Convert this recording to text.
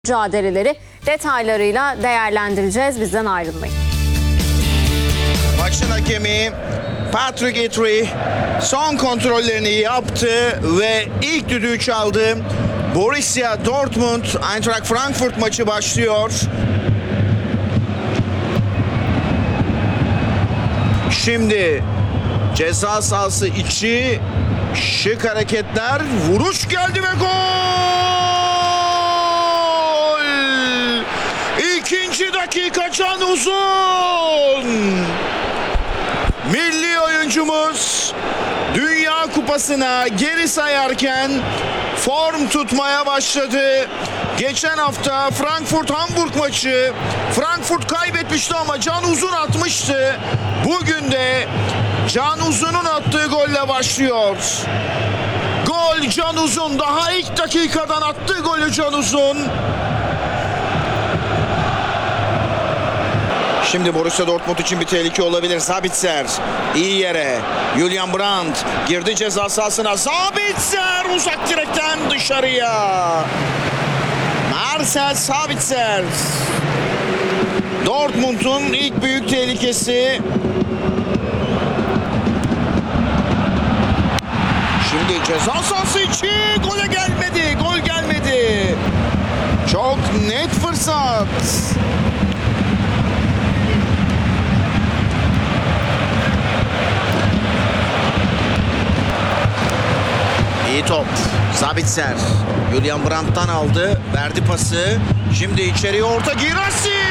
mücadeleleri detaylarıyla değerlendireceğiz. Bizden ayrılmayın. Maçın hakemi Patrick Itri son kontrollerini yaptı ve ilk düdüğü çaldı. Borussia Dortmund Eintracht Frankfurt maçı başlıyor. Şimdi ceza sahası içi şık hareketler, vuruş geldi ve gol! İkinci dakika, Can Uzun! Milli oyuncumuz Dünya Kupası'na geri sayarken form tutmaya başladı. Geçen hafta Frankfurt-Hamburg maçı Frankfurt kaybetmişti ama Can Uzun atmıştı. Bugün de Can Uzun'un attığı golle başlıyor. Gol Can Uzun. Daha ilk dakikadan attığı golü Can Uzun. Şimdi Borussia Dortmund için bir tehlike olabilir. Sabitzer iyi yere. Julian Brandt girdi ceza sahasına. Sabitzer uzak direkten dışarıya. Marcel Sabitzer. Dortmund'un ilk büyük tehlikesi. Şimdi ceza sahası içi gole gelmedi. Gol gelmedi. Çok net fırsat. İyi top. Sabitzer. Julian Brandt'tan aldı. Verdi pası. Şimdi içeriye orta. Girassi.